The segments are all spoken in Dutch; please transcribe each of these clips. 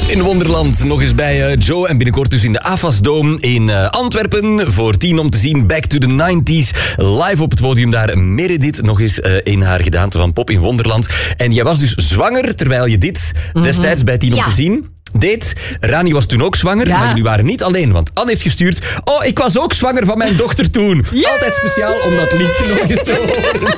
in Wonderland. Nog eens bij Joe en binnenkort dus in de Avasdome in Antwerpen. Voor 10 om te zien. Back to the 90s. Live op het podium daar. Meredith nog eens in haar gedaante van Pop in Wonderland. En jij was dus zwanger terwijl je dit destijds bij 10 om te zien deed. Rani was toen ook zwanger, maar jullie waren niet alleen. Want Anne heeft gestuurd... Oh, ik was ook zwanger van mijn dochter toen. Yeah! Altijd speciaal om dat liedje nog eens te horen.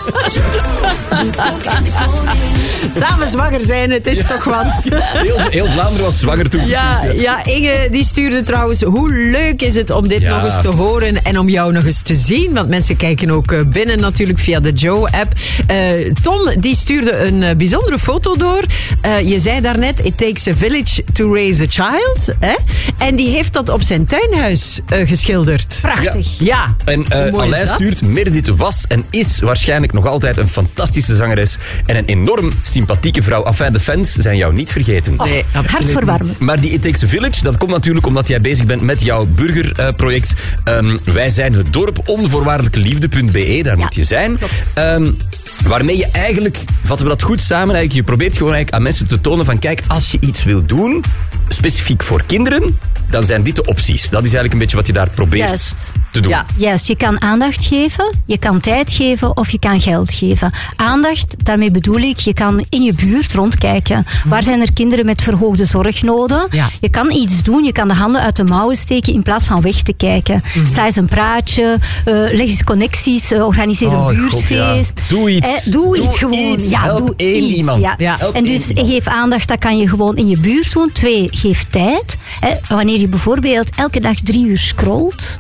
Samen zwanger zijn, het is toch wat. Heel Vlaanderen was zwanger toen. Ja, Inge die stuurde trouwens... Hoe leuk is het om dit nog eens te horen en om jou nog eens te zien? Want mensen kijken ook binnen natuurlijk via de Joe-app. Tom die stuurde een bijzondere foto door. Je zei daarnet, it takes a village to raise a child. Hè? En die heeft dat op zijn tuinhuis geschilderd. Prachtig. Ja. En Alain stuurt, Meredith was en is waarschijnlijk nog altijd een fantastische zangeres en een enorm sympathieke vrouw. Enfin, de fans zijn jou niet vergeten. Oh, nee, hartverwarmend. Maar die It Takes a Village, dat komt natuurlijk omdat jij bezig bent met jouw burgerproject. Wij zijn het dorp, onvoorwaardelijkeliefde.be, daar moet je zijn. Waarmee je eigenlijk, vatten we dat goed samen, eigenlijk, je probeert gewoon eigenlijk aan mensen te tonen van kijk, als je iets wil doen, specifiek voor kinderen, dan zijn dit de opties. Dat is eigenlijk een beetje wat je daar probeert te doen. Ja. Juist, je kan aandacht geven, je kan tijd geven of je kan geld geven. Aandacht, daarmee bedoel ik, je kan in je buurt rondkijken. Waar zijn er kinderen met verhoogde zorgnoden? Ja. Je kan iets doen, je kan de handen uit de mouwen steken in plaats van weg te kijken. Sta eens een praatje, leg eens connecties, organiseer een buurtfeest. God, Doe iets. Doe iets gewoon. Iets. Help doe één iets. iemand. Ja. En dus geef aandacht, dat kan je gewoon in je buurt doen. 2, geef tijd. Wanneer je bijvoorbeeld elke dag 3 uur scrolt.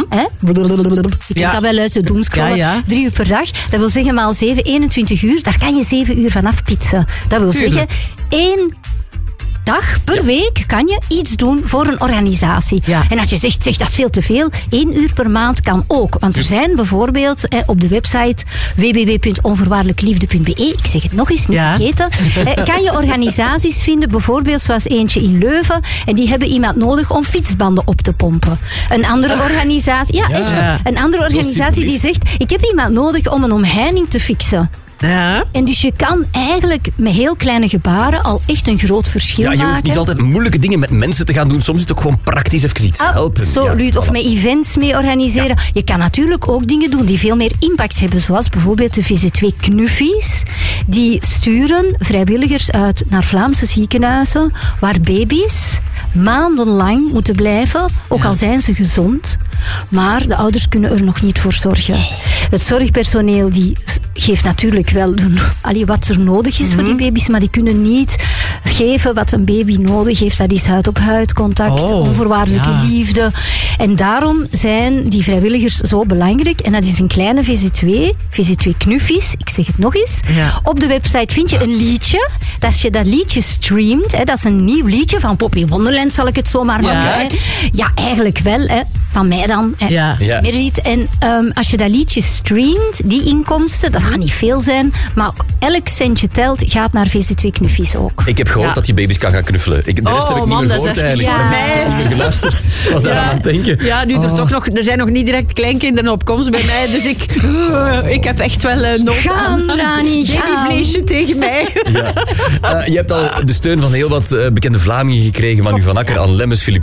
Je kunt dat wel uit de doomscrollen. 3 uur per dag. Dat wil zeggen maal 7, 21 uur. Daar kan je 7 uur van afpitsen. Dat wil zeggen 1 dag per week kan je iets doen voor een organisatie. Ja. En als je zegt dat is veel te veel, 1 uur per maand kan ook. Want er zijn bijvoorbeeld op de website www.onvoorwaardelijkeliefde.be, ik zeg het nog eens, niet vergeten, kan je organisaties vinden, bijvoorbeeld zoals eentje in Leuven, en die hebben iemand nodig om fietsbanden op te pompen. Een andere organisatie, een andere organisatie die zegt, ik heb iemand nodig om een omheining te fixen. Ja. En dus je kan eigenlijk met heel kleine gebaren al echt een groot verschil maken. Je hoeft niet altijd moeilijke dingen met mensen te gaan doen. Soms is het ook gewoon praktisch even iets helpen. Absoluut. Of met events mee organiseren. Ja. Je kan natuurlijk ook dingen doen die veel meer impact hebben. Zoals bijvoorbeeld de VZ2 Knuffies. Die sturen vrijwilligers uit naar Vlaamse ziekenhuizen waar baby's maandenlang moeten blijven. Ook al zijn ze gezond. Maar de ouders kunnen er nog niet voor zorgen. Het zorgpersoneel die geeft natuurlijk wel wat er nodig is voor die baby's, maar die kunnen niet geven wat een baby nodig heeft. Dat is huid-op-huid contact, onvoorwaardelijke liefde. En daarom zijn die vrijwilligers zo belangrijk. En dat is een kleine VZ2 Knuffies, ik zeg het nog eens. Ja. Op de website vind je een liedje. Als je dat liedje streamt, dat is een nieuw liedje van Pop in Wonderland, zal ik het zomaar maken. Ja, eigenlijk wel. Van mij dan. Meredith. En als je dat liedje streamt, die inkomsten, dat gaat niet veel zijn, maar elk centje telt, gaat naar VZ2 Knuffies ook. Ik heb gehoord dat je baby's kan gaan knuffelen. De rest heb ik niet meer gehoord eigenlijk. Ik heb niet meer geluisterd. Was daar aan het denken. Ja, nu er zijn nog niet direct kleinkinderen op komst bij mij, dus ik heb echt wel nood aan babyvleesje tegen mij. Je hebt al de steun van heel wat bekende Vlamingen gekregen. Manu van Akker, Anne Lemmens, Philippe